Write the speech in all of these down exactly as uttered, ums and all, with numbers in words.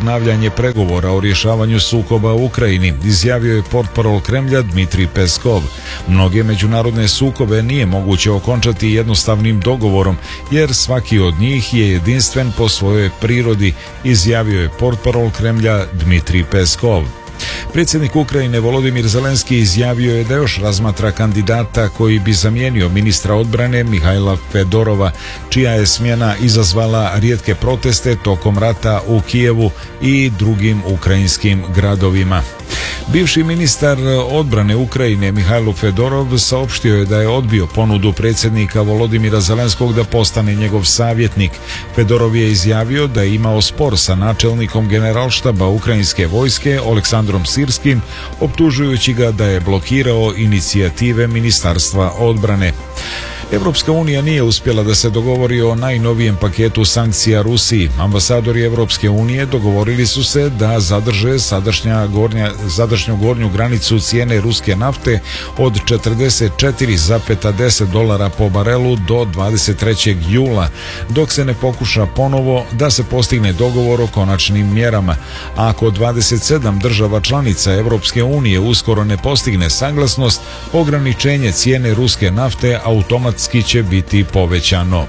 obnavljanje pregovora o rješavanju sukoba u Ukrajini, izjavio je portparol Kremlja Dmitrij Peskov. Mnoge međunarodne sukobe nije moguće okončati jednostavnim dogovorom, jer svaki od njih je jedinstven po svojoj prirodi, izjavio je portparol Kremlja Dmitrij Peskov. Predsjednik Ukrajine Volodimir Zelenski izjavio je da još razmatra kandidata koji bi zamijenio ministra odbrane Mihajla Fedorova, čija je smjena izazvala rijetke proteste tokom rata u Kijevu i drugim ukrajinskim gradovima. Bivši ministar odbrane Ukrajine Mihajlo Fedorov saopštio je da je odbio ponudu predsjednika Volodimira Zelenskog da postane njegov savjetnik. Fedorov je izjavio da je imao spor sa načelnikom generalštaba ukrajinske vojske Oleksandrom Sirskim, optužujući ga da je blokirao inicijative Ministarstva odbrane. Evropska unija nije uspjela da se dogovori o najnovijem paketu sankcija Rusiji. Ambasadori Evropske unije dogovorili su se da zadrže sadašnja gornja, sadašnju gornju granicu cijene ruske nafte od četrdeset četiri zarez deset dolara po barelu do dvadeset trećeg jula, dok se ne pokuša ponovo da se postigne dogovor o konačnim mjerama. A ako dvadeset sedam država članica Evropske unije uskoro ne postigne saglasnost, ograničenje cijene ruske nafte automatski će biti povećano.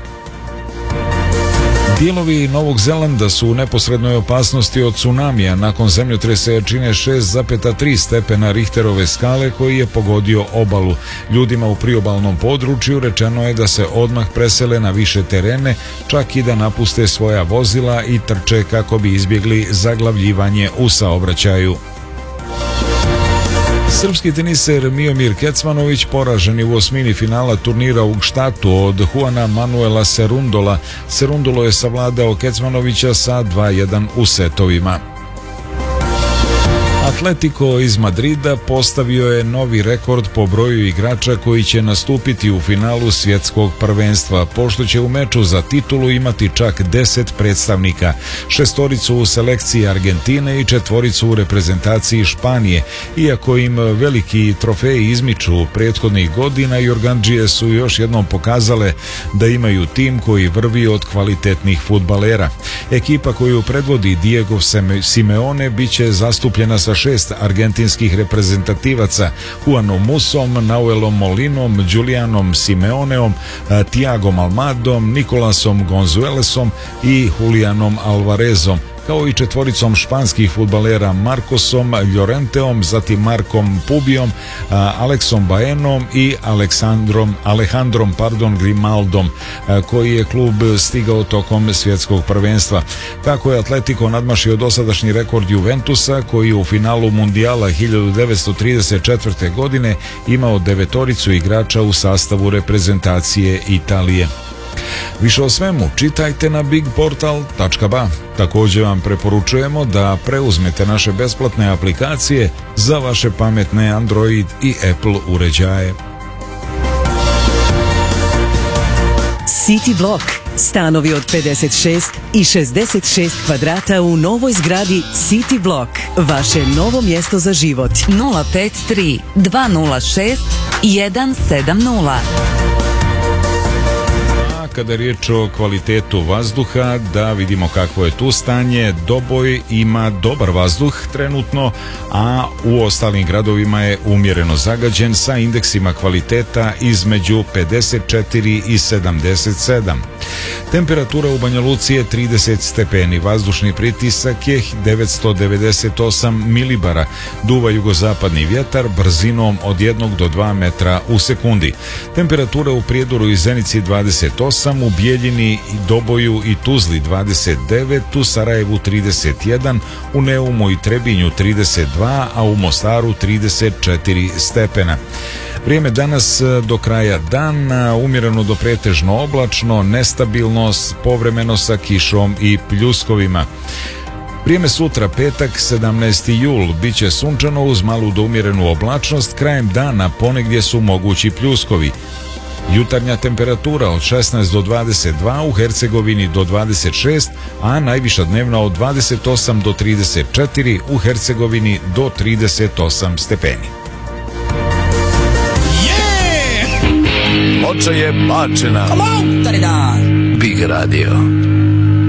Dijelovi Novog Zelanda su u neposrednoj opasnosti od tsunamija nakon zemljotresa jačine šest zarez tri stepena Richterove skale koji je pogodio obalu. Ljudima u priobalnom području rečeno je da se odmah presele na više terene, čak i da napuste svoja vozila i trče kako bi izbjegli zaglavljivanje u saobraćaju. Srpski teniser Miomir Kecmanović poražen je u osmini finala turnira u Gštatu od Juana Manuela Serundola. Serundolo je savladao Kecmanovića sa dva jedan u setovima. Atletico iz Madrida postavio je novi rekord po broju igrača koji će nastupiti u finalu svjetskog prvenstva, pošto će u meču za titulu imati čak deset predstavnika, šestoricu u selekciji Argentine i četvoricu u reprezentaciji Španije. Iako im veliki trofeji izmiču prethodnih godina, Jorgandžije su još jednom pokazale da imaju tim koji vrvi od kvalitetnih fudbalera. Ekipa koju predvodi Diego Simeone biće zastupljena sa šest argentinskih reprezentativaca: Juanom Musom, Nahuelom Molinom, Julianom Simeoneom, Tiagom Almadom, Nikolasom Gonzuelesom i Julianom Alvarezom, kao i četvoricom španskih fudbalera Marcosom Llorenteom, zatim Markom Pubijom, Aleksom Baenom i Aleksandrom, Alejandrom pardon, Grimaldom, koji je klub stigao tokom svjetskog prvenstva. Tako je Atletico nadmašio dosadašnji rekord Juventusa, koji je u finalu Mundijala hiljadu devetsto trideset četvrte. godine imao devetoricu igrača u sastavu reprezentacije Italije. Više o svemu čitajte na big portal tačka ba. Također vam preporučujemo da preuzmete naše besplatne aplikacije za vaše pametne Android i Apple uređaje. City Block. Stanovi od pedeset šest i šezdeset šest kvadrata u novoj zgradi City Block. Vaše novo mjesto za život. nula pet tri dva nula šest jedan sedam nula. Kada je riječ o kvalitetu vazduha, da vidimo kakvo je tu stanje. Doboj ima dobar vazduh trenutno, a u ostalim gradovima je umjereno zagađen sa indeksima kvaliteta između pedeset četiri i sedamdeset sedam. Temperatura u Banja Luci je trideset stepeni, vazdušni pritisak je devetsto devedeset osam milibara, duva jugozapadni vjetar brzinom od jednog do dva metra u sekundi. Temperatura u Prijedoru i Zenici dvadeset osam, u Bijeljini, Doboju i Tuzli dvadeset devet, u Sarajevu trideset jedan, u Neumu i Trebinju trideset dva, a u Mostaru trideset četiri stepena. Vrijeme danas do kraja dana umjereno do pretežno oblačno, nestabilno, povremeno sa kišom i pljuskovima. Vrijeme sutra, petak, sedamnaesti jul, bit će sunčano uz malu do umjerenu oblačnost, krajem dana ponegdje su mogući pljuskovi. Jutarnja temperatura od šesnaest do dvadeset dva, u Hercegovini do dvadeset šest, a najviša dnevna od dvadeset osam do trideset četiri, u Hercegovini do trideset osam stepeni. Oče je bačena. Come on, Big Radio.